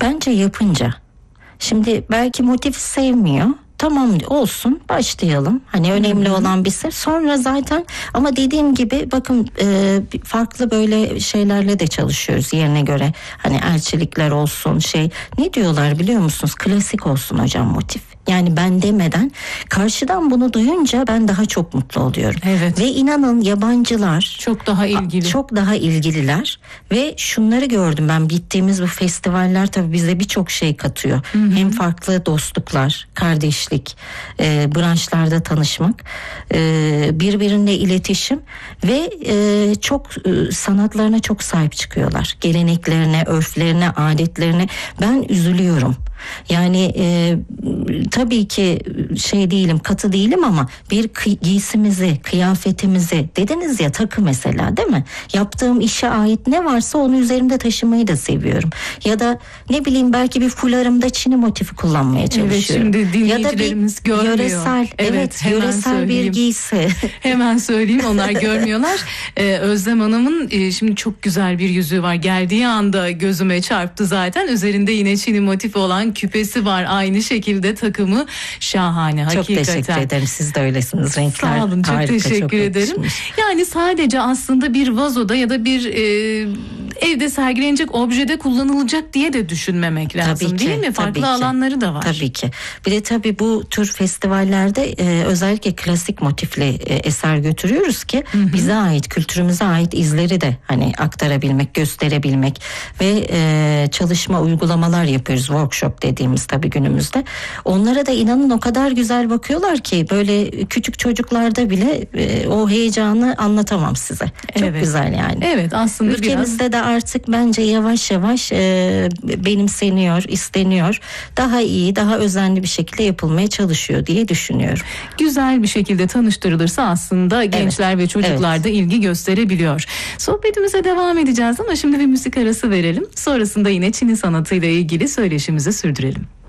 Bence yapınca. Şimdi belki motifi sevmiyor. Tamam olsun, başlayalım. Hani önemli olan bir şey. Sonra zaten ama dediğim gibi bakın farklı böyle şeylerle de çalışıyoruz yerine göre. Hani elçilikler olsun ne diyorlar biliyor musunuz? Klasik olsun hocam motif. Yani ben demeden karşıdan bunu duyunca ben daha çok mutlu oluyorum. Evet. Ve inanın yabancılar çok daha ilgili. Çok daha ilgililer ve şunları gördüm ben, gittiğimiz bu festivaller tabii bize birçok şey katıyor. Hem farklı dostluklar, kardeşlik, branşlarda tanışmak, birbirine iletişim ve çok sanatlarına çok sahip çıkıyorlar. Geleneklerine, örflerine, adetlerine ben üzülüyorum. Yani tabii ki değilim, katı değilim ama bir giysimizi, kıyafetimizi, dediniz ya takı mesela, değil mi? Yaptığım işe ait ne varsa onu üzerimde taşımayı da seviyorum. Ya da ne bileyim belki bir fularımda Çin'i motifi kullanmaya çalışıyorum. Evet, şimdi dinleyicilerimiz ya da bir görmüyor. Yöresel bir giysi. Hemen söyleyeyim, onlar görmüyorlar. Özlem Hanım'ın şimdi çok güzel bir yüzüğü var. Geldiği anda gözüme çarptı zaten. Üzerinde yine Çin'i motifi olan küpesi var. Aynı şekilde takımı şahane. Çok hakikaten. teşekkür ederim. Siz de öylesiniz. Renkler sağ olun, çok harika, teşekkür çok ederim. yakışmış. Yani sadece aslında bir vazoda ya da bir evde sergilenecek objede kullanılacak diye de düşünmemek lazım, tabii ki, değil mi? Farklı alanları da var. Tabii ki. Bir de tabii bu tür festivallerde özellikle klasik motifli eser götürüyoruz ki bize ait, kültürümüze ait izleri de hani aktarabilmek, gösterebilmek ve çalışma, uygulamalar yapıyoruz. Workshop dediğimiz tabii günümüzde. Onlara da inanın o kadar güzel bakıyorlar ki böyle küçük çocuklarda bile o heyecanı anlatamam size. Çok güzel yani. Evet, aslında ülkemizde de artık bence yavaş yavaş benimseniyor, isteniyor. Daha iyi, daha özenli bir şekilde yapılmaya çalışıyor diye düşünüyorum. Güzel bir şekilde tanıştırılırsa aslında gençler ve çocuklar da ilgi gösterebiliyor. Sohbetimize devam edeceğiz ama şimdi bir müzik arası verelim. Sonrasında yine Çin'i sanatıyla ilgili söyleşimizi sürdürelim.